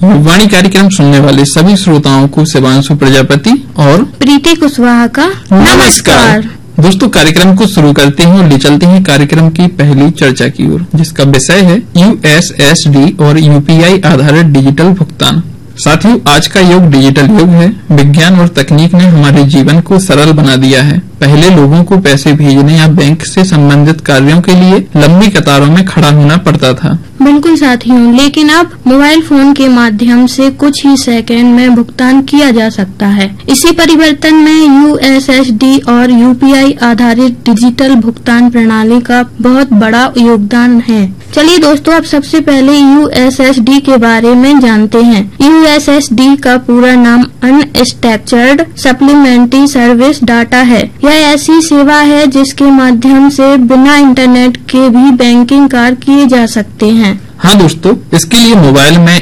वाणी कार्यक्रम सुनने वाले सभी श्रोताओं को शिवांशु प्रजापति और प्रीति कुशवाहा का नमस्कार। दोस्तों, कार्यक्रम को शुरू करते हैं और ले चलते हैं कार्यक्रम की पहली चर्चा की ओर, जिसका विषय है USSD और UPI आधारित डिजिटल भुगतान। साथियों, आज का युग डिजिटल युग है। विज्ञान और तकनीक ने हमारे जीवन को सरल बना दिया है। पहले लोगों को पैसे भेजने या बैंक से संबंधित कार्यों के लिए लंबी कतारों में खड़ा होना पड़ता था। बिल्कुल साथियों, लेकिन अब मोबाइल फोन के माध्यम से कुछ ही सेकंड में भुगतान किया जा सकता है। इसी परिवर्तन में USSD और UPI आधारित डिजिटल भुगतान प्रणाली का बहुत बड़ा योगदान है। चलिए दोस्तों, अब सबसे पहले USSD के बारे में जानते हैं। USSD का पूरा नाम अनस्ट्रक्चर्ड सप्लीमेंट्री सर्विस डाटा है। यह ऐसी सेवा है जिसके माध्यम से बिना इंटरनेट के भी बैंकिंग कार्य किए जा सकते हैं। हाँ दोस्तों, इसके लिए मोबाइल में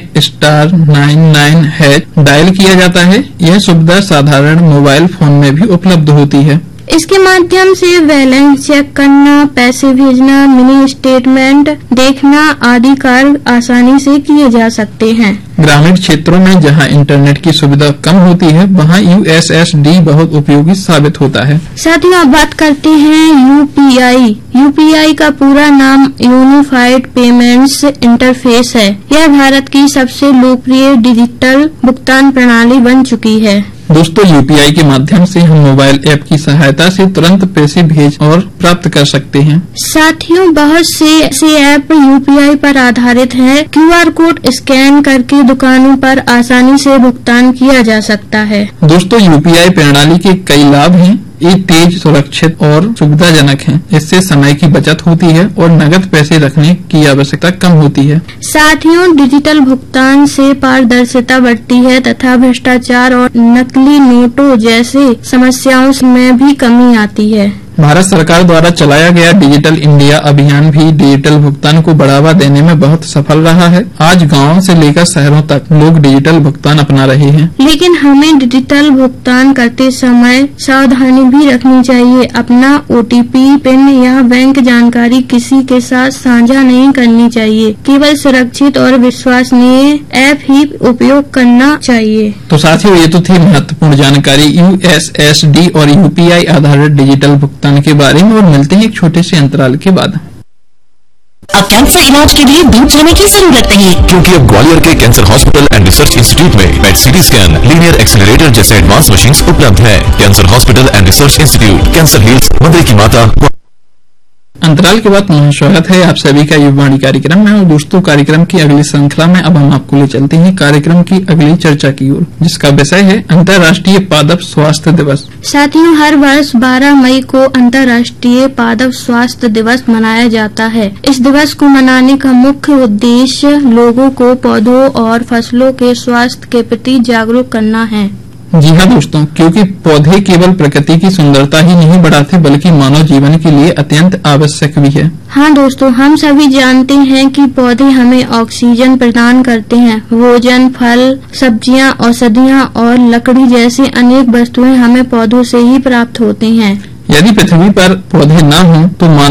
*99# डायल किया जाता है। यह सुविधा साधारण मोबाइल फोन में भी उपलब्ध होती है। इसके माध्यम से बैलेंस चेक करना, पैसे भेजना, मिनी स्टेटमेंट देखना आदि कार्य आसानी से किए जा सकते हैं। ग्रामीण क्षेत्रों में जहां इंटरनेट की सुविधा कम होती है, वहां USSD बहुत उपयोगी साबित होता है। साथियों, अब बात करते हैं UPI। UPI का पूरा नाम यूनिफाइड पेमेंट्स इंटरफेस है। यह भारत की सबसे लोकप्रिय डिजिटल भुगतान प्रणाली बन चुकी है। दोस्तों, UPI के माध्यम से हम मोबाइल ऐप की सहायता से तुरंत पैसे भेज और प्राप्त कर सकते हैं। साथियों, बहुत से ऐसे ऐप UPI पर आधारित हैं। QR कोड स्कैन करके दुकानों पर आसानी से भुगतान किया जा सकता है। दोस्तों, UPI प्रणाली के कई लाभ हैं। ये तेज, सुरक्षित और सुविधाजनक है। इससे समय की बचत होती है और नकद पैसे रखने की आवश्यकता कम होती है। साथियों, डिजिटल भुगतान से पारदर्शिता बढ़ती है तथा भ्रष्टाचार और नकली नोटों जैसे समस्याओं में भी कमी आती है। भारत सरकार द्वारा चलाया गया डिजिटल इंडिया अभियान भी डिजिटल भुगतान को बढ़ावा देने में बहुत सफल रहा है। आज गाँव से लेकर शहरों तक लोग डिजिटल भुगतान अपना रहे हैं। लेकिन हमें डिजिटल भुगतान करते समय सावधानी भी रखनी चाहिए। अपना OTP, पिन या बैंक जानकारी किसी के साथ साझा नहीं करनी चाहिए। केवल सुरक्षित और विश्वसनीय ऐप ही उपयोग करना चाहिए। तो साथियों, ये तो थी महत्वपूर्ण जानकारी USSD और UPI आधारित डिजिटल भुगतान के बारे में। और मिलते हैं एक छोटे से अंतराल के बाद। अब कैंसर इलाज के लिए दूर जाने की जरूरत नहीं, क्योंकि अब ग्वालियर के cancer hospital and research institute में PET CT scan, linear accelerator जैसे एडवांस मशीन्स उपलब्ध है। Cancer hospital and research institute, cancer hills, मंदिर की माता। अंतराल के बाद पुनः स्वागत है आप सभी का युवाणी कार्यक्रम में। और दोस्तों, कार्यक्रम की अगली श्रृंखला में अब हम आपको ले चलते हैं कार्यक्रम की अगली चर्चा की ओर, जिसका विषय है अंतर्राष्ट्रीय पादप स्वास्थ्य दिवस। साथियों, हर वर्ष 12 मई को अंतर्राष्ट्रीय पादप स्वास्थ्य दिवस मनाया जाता है। इस दिवस को मनाने का मुख्य उद्देश्य लोगों को पौधों और फसलों के स्वास्थ्य के प्रति जागरूक करना है। जी हाँ दोस्तों, क्योंकि पौधे केवल प्रकृति की सुंदरता ही नहीं बढ़ाते, बल्कि मानव जीवन के लिए अत्यंत आवश्यक भी है। हाँ दोस्तों, हम सभी जानते हैं कि पौधे हमें ऑक्सीजन प्रदान करते हैं। भोजन, फल, सब्जियां, औषधियां और लकड़ी जैसी अनेक वस्तुएं हमें पौधों से ही प्राप्त होती हैं। यदि पृथ्वी पर पौधे न हों तो